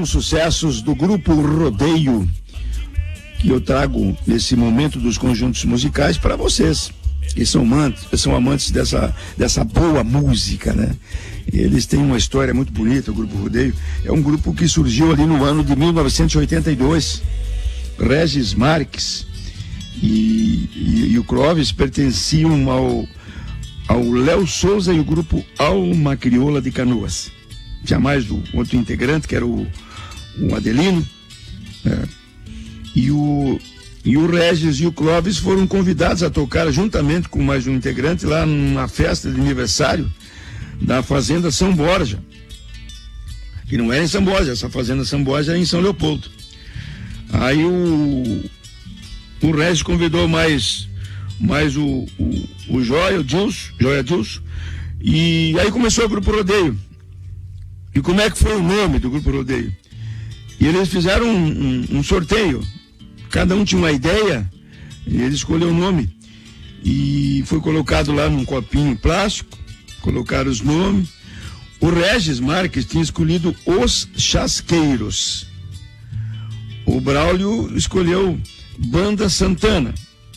os sucessos do Grupo Rodeio, que eu trago nesse momento dos conjuntos musicais para vocês, que são amantes dessa boa música, né? Eles têm uma história muito bonita, o Grupo Rodeio. É um grupo que surgiu ali no ano de 1982. Regis Marques e o Clóvis pertenciam ao Léo Souza e o grupo Alma Crioula de Canoas. Tinha mais o outro integrante, que era o Adelino, né? E o Regis e o Clóvis foram convidados a tocar juntamente com mais um integrante lá numa festa de aniversário da Fazenda São Borja. Que não era em São Borja, essa Fazenda São Borja é em São Leopoldo. Aí o Regis convidou mais o Joia Dilson, e aí começou o Grupo Rodeio. E como é que foi o nome do Grupo Rodeio? E eles fizeram um sorteio. Cada um tinha uma ideia, e ele escolheu o nome. E foi colocado lá num copinho plástico, colocaram os nomes. O Regis Marques tinha escolhido Os Chasqueiros. O Braulio escolheu Banda Santana.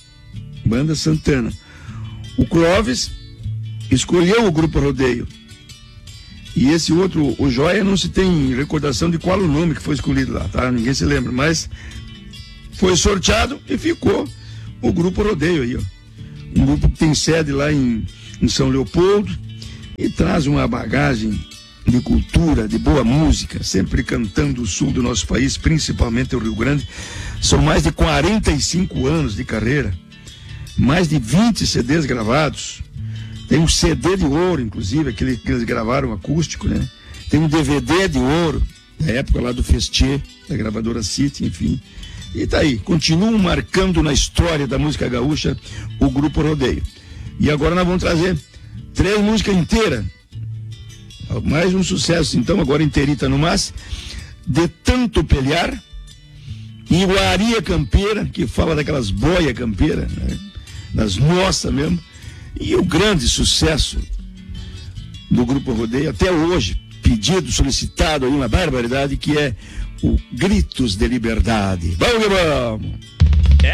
O Clóvis escolheu o Grupo Rodeio. E esse outro, o Joia, não se tem recordação de qual o nome que foi escolhido lá, tá? Ninguém se lembra, mas foi sorteado e ficou o Grupo Rodeio aí, ó. Um grupo que tem sede lá em São Leopoldo e traz uma bagagem de cultura, de boa música, sempre cantando o sul do nosso país, principalmente o Rio Grande. São mais de 45 anos de carreira, mais de 20 CDs gravados. Tem um CD de ouro, inclusive, aquele que eles gravaram acústico, né? Tem um DVD de ouro, da época lá do Festier, da gravadora City, enfim. E tá aí, continuam marcando na história da música gaúcha o Grupo Rodeio. E agora nós vamos trazer 3 músicas inteiras. Mais um sucesso, então, agora inteirita no mas, De Tanto Pelear, e o Aria Campeira, que fala daquelas boia campeira, né? Das nossas mesmo. E o grande sucesso do Grupo Rodeio, até hoje, pedido, solicitado, aí uma barbaridade, que é o Gritos de Liberdade. Vamos que vamos!